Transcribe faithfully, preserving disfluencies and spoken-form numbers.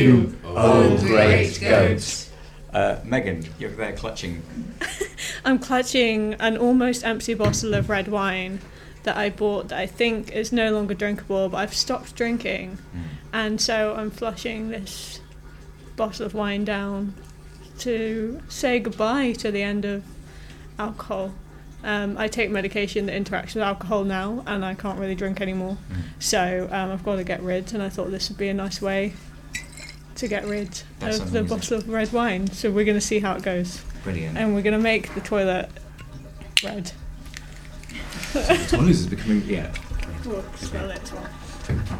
you, old great goat. Uh, Megan, you're there clutching. I'm clutching an almost empty bottle of red wine that I bought that I think is no longer drinkable, but I've stopped drinking. Mm. And so I'm flushing this bottle of wine down to say goodbye to the end of alcohol. Um, I take medication that interacts with alcohol now, and I can't really drink anymore. Mm. So um, I've got to get rid, and I thought this would be a nice way to get rid That's of the amazing. bottle of red wine. So we're going to see how it goes. Brilliant. And we're going to make the toilet red. The toilet is becoming, yeah. We'll smell it as well.